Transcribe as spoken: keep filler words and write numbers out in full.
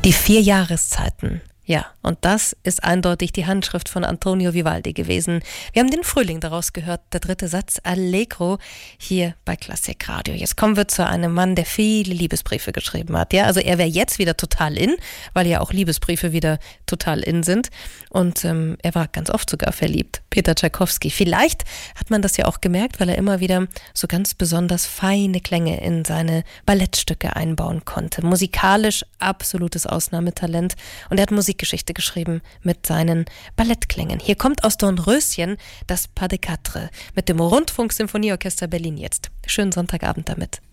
Die vier Jahreszeiten. Ja, und das ist eindeutig die Handschrift von Antonio Vivaldi gewesen. Wir haben den Frühling daraus gehört, der dritte Satz, Allegro, hier bei Klassik Radio. Jetzt kommen wir zu einem Mann, der viele Liebesbriefe geschrieben hat. Ja, also er wäre jetzt wieder total in, weil ja auch Liebesbriefe wieder total in sind. Und ähm, er war ganz oft sogar verliebt, Peter Tschaikowski. Vielleicht hat man das ja auch gemerkt, weil er immer wieder so ganz besonders feine Klänge in seine Ballettstücke einbauen konnte. Musikalisch absolutes Ausnahmetalent. Und er hat Musik Geschichte geschrieben mit seinen Ballettklängen. Hier kommt aus Dornröschen das Pas de Quatre mit dem Rundfunk-Symphonieorchester Berlin jetzt. Schönen Sonntagabend damit.